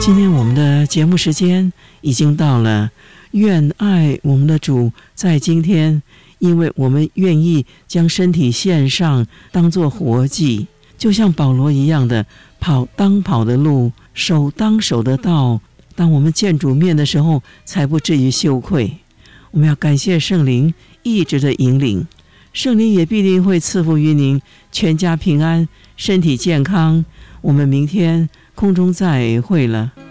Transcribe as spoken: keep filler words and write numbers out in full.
今天我们的节目时间已经到了，愿爱我们的主在今天，因为我们愿意将身体献上，当作活祭，就像保罗一样的跑当跑的路，守当守的道，当我们见主面的时候，才不至于羞愧。我们要感谢圣灵一直的引领，圣灵也必定会赐福于您，全家平安，身体健康。我们明天空中再会了。